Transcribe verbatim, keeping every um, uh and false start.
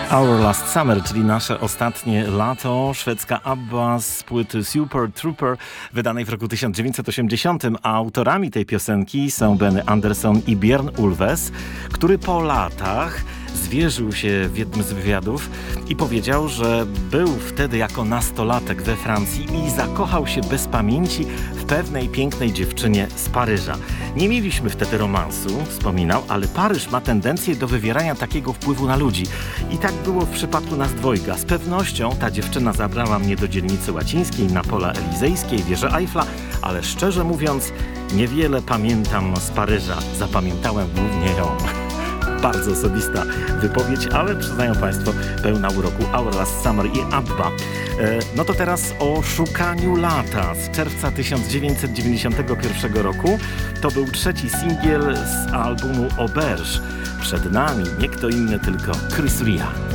Our Last Summer, czyli nasze ostatnie lato, szwedzka ABBA z płyty Super Trooper, wydanej w roku tysiąc dziewięćset osiemdziesiątym, a autorami tej piosenki są Benny Andersson i Björn Ulvaeus, który po latach zwierzył się w jednym z wywiadów i powiedział, że był wtedy jako nastolatek we Francji i zakochał się bez pamięci w pewnej pięknej dziewczynie z Paryża. Nie mieliśmy wtedy romansu, wspominał, ale Paryż ma tendencję do wywierania takiego wpływu na ludzi. I tak było w przypadku nas dwojga. Z pewnością ta dziewczyna zabrała mnie do dzielnicy łacińskiej, na Pola Elizejskiej, wieży Eiffla, ale szczerze mówiąc, niewiele pamiętam z Paryża. Zapamiętałem głównie ją. Bardzo osobista wypowiedź, ale przyznają Państwo, pełna uroku. Our Last Summer i ABBA. E, no to teraz o szukaniu lata z czerwca tysiąc dziewięćset dziewięćdziesiątego pierwszego roku. To był trzeci singiel z albumu Auberge. Przed nami nie kto inny, tylko Chris Rea.